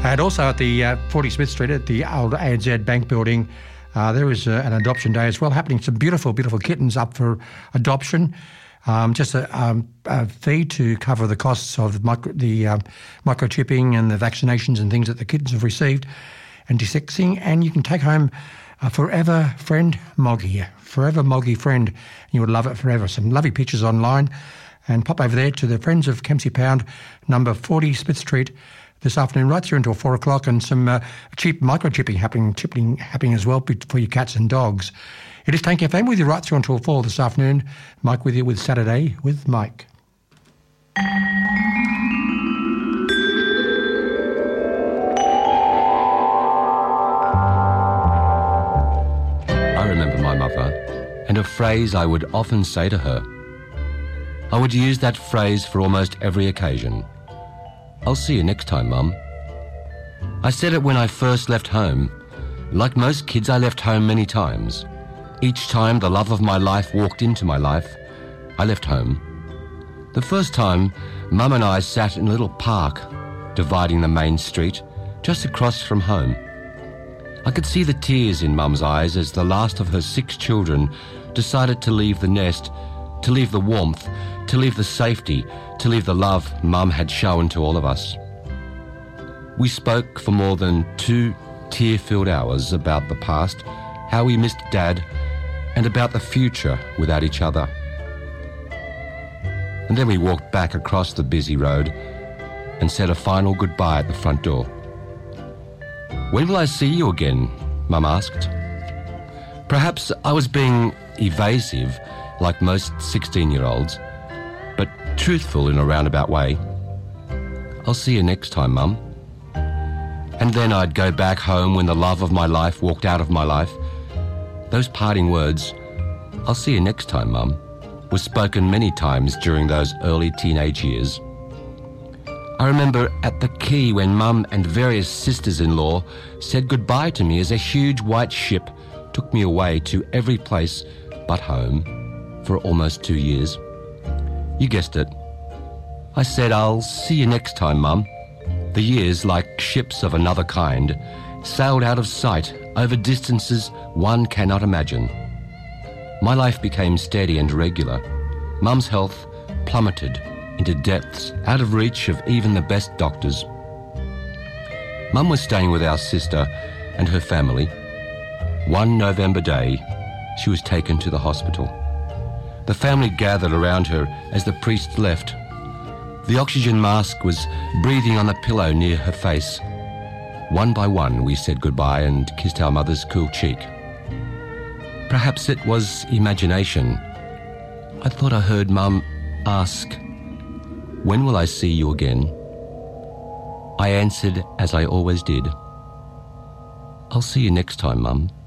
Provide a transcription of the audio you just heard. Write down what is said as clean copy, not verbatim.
And also at the 40 Smith Street, at the old ANZ Bank building, there is an adoption day as well happening. Some beautiful, beautiful kittens up for adoption. Just a fee to cover the costs of the microchipping and the vaccinations and things that the kittens have received and desexing. And you can take home a forever friend Moggy, forever Moggy friend. You would love it forever. Some lovely pictures online. And pop over there to the Friends of Kempsey Pound, number 40 Smith Street, this afternoon, right through until 4 o'clock, and some cheap microchipping happening as well for your cats and dogs. It is Tank FM with you right through until 4 this afternoon. Mike with you with Saturday with Mike. I remember my mother and a phrase I would often say to her. I would use that phrase for almost every occasion. I'll see you next time, Mum. I said it when I first left home. Like most kids, I left home many times. Each time the love of my life walked into my life, I left home. The first time, Mum and I sat in a little park dividing the main street just across from home. I could see the tears in Mum's eyes as the last of her 6 children decided to leave the nest, to leave the warmth, to leave the safety, to leave the love Mum had shown to all of us. We spoke for more than 2 tear-filled hours about the past, how we missed Dad, and about the future without each other. And then we walked back across the busy road and said a final goodbye at the front door. When will I see you again? Mum asked. Perhaps I was being evasive, like most 16-year-olds, but truthful in a roundabout way. I'll see you next time, Mum. And then I'd go back home when the love of my life walked out of my life. Those parting words, I'll see you next time, Mum, were spoken many times during those early teenage years. I remember at the quay when Mum and various sisters-in-law said goodbye to me as a huge white ship took me away to every place but home for almost 2 years. You guessed it. I said, I'll see you next time, Mum. The years, like ships of another kind, sailed out of sight over distances one cannot imagine. My life became steady and regular. Mum's health plummeted into depths out of reach of even the best doctors. Mum was staying with our sister and her family. One November day, she was taken to the hospital. The family gathered around her as the priest left. The oxygen mask was breathing on the pillow near her face. One by one, we said goodbye and kissed our mother's cool cheek. Perhaps it was imagination. I thought I heard Mum ask, "When will I see you again?" I answered as I always did, "I'll see you next time, Mum."